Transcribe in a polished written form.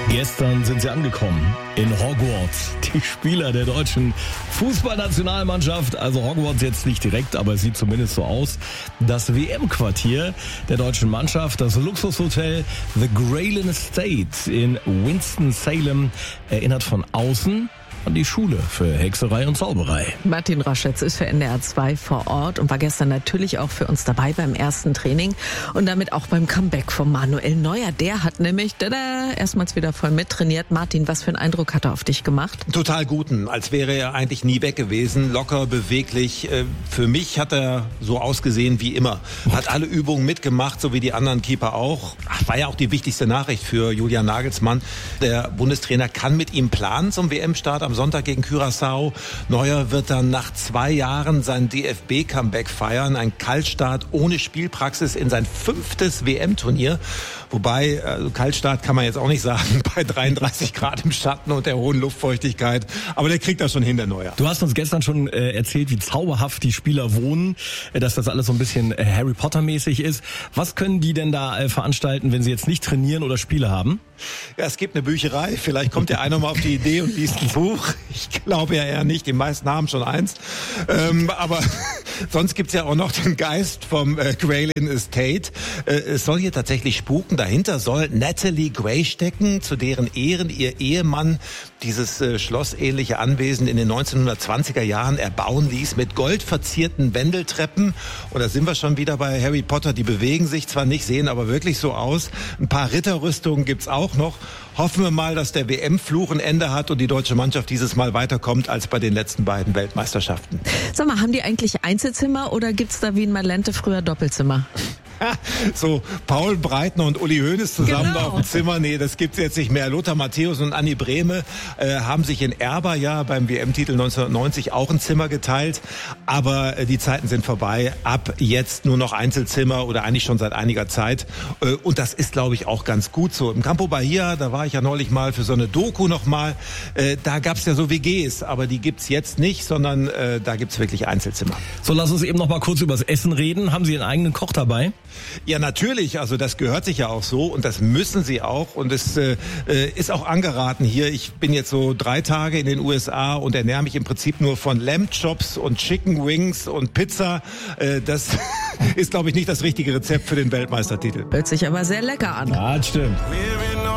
Gestern sind sie angekommen in Hogwarts. Die Spieler der deutschen Fußballnationalmannschaft, also Hogwarts jetzt nicht direkt, aber es sieht zumindest so aus. Das WM-Quartier der deutschen Mannschaft, das Luxushotel The Greyland Estate in Winston-Salem, erinnert von außen an die Schule für Hexerei und Zauberei. Martin Raschetz ist für NDR 2 vor Ort und war gestern natürlich auch für uns dabei beim ersten Training und damit auch beim Comeback von Manuel Neuer. Der hat nämlich erstmals wieder voll mittrainiert. Martin, was für einen Eindruck hat er auf dich gemacht? Total guten, als wäre er eigentlich nie weg gewesen. Locker, beweglich. Für mich hat er so ausgesehen wie immer. Hat alle Übungen mitgemacht, so wie die anderen Keeper auch. War ja auch die wichtigste Nachricht für Julian Nagelsmann. Der Bundestrainer kann mit ihm planen zum WM-Start am Sonntag gegen Curaçao. Neuer wird dann nach 2 Jahren sein DFB-Comeback feiern. Ein Kaltstart ohne Spielpraxis in sein 5. WM-Turnier. Wobei, Kaltstart kann man jetzt auch nicht sagen, bei 33 Grad im Schatten und der hohen Luftfeuchtigkeit. Aber der kriegt das schon hin, der Neuer. Du hast uns gestern schon erzählt, wie zauberhaft die Spieler wohnen, dass das alles so ein bisschen Harry Potter-mäßig ist. Was können die denn da veranstalten, wenn sie jetzt nicht trainieren oder Spiele haben? Ja, es gibt eine Bücherei. Vielleicht kommt der eine mal auf die Idee und liest ein Buch. Ich glaube ja eher nicht. Die meisten haben schon eins. Aber sonst gibt's ja auch noch den Geist vom Greyland Estate. Es soll hier tatsächlich spuken. Dahinter soll Natalie Gray stecken, zu deren Ehren ihr Ehemann dieses schlossähnliche Anwesen in den 1920er Jahren erbauen ließ mit goldverzierten Wendeltreppen. Und da sind wir schon wieder bei Harry Potter. Die bewegen sich zwar nicht, sehen aber wirklich so aus. Ein paar Ritterrüstungen gibt's auch noch. Hoffen wir mal, dass der WM-Fluch ein Ende hat und die deutsche Mannschaft dieses Mal weiterkommt als bei den letzten beiden Weltmeisterschaften. Sag mal, haben die eigentlich Einzelzimmer oder gibt's da wie in Malente früher Doppelzimmer? So Paul Breitner und Uli Hoeneß zusammen Genau. auf dem Zimmer. Nee, das gibt's jetzt nicht mehr. Lothar Matthäus und Anni Brehme haben sich in Erba ja beim WM-Titel 1990 auch ein Zimmer geteilt. Aber die Zeiten sind vorbei. Ab jetzt nur noch Einzelzimmer oder eigentlich schon seit einiger Zeit. Und das ist, glaube ich, auch ganz gut so. Im Campo Bahia, da war ich ja neulich mal für so eine Doku nochmal. Da gab's ja so WGs, aber die gibt's jetzt nicht, sondern da gibt's wirklich Einzelzimmer. So, lass uns eben noch mal kurz über das Essen reden. Haben Sie einen eigenen Koch dabei? Ja, natürlich. Also das gehört sich ja auch so und das müssen sie auch. Und es ist auch angeraten hier. Ich bin jetzt so 3 Tage in den USA und ernähre mich im Prinzip nur von Lamb Chops und Chicken Wings und Pizza. Das ist, glaube ich, nicht das richtige Rezept für den Weltmeistertitel. Hört sich aber sehr lecker an. Ja, das stimmt.